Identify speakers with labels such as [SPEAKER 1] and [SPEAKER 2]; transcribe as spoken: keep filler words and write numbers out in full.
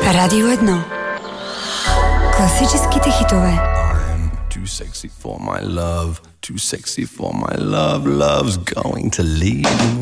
[SPEAKER 1] Radio jedno. Klasičky hitové.
[SPEAKER 2] I'm too sexy for my love, too sexy for my love, love's going to leave me.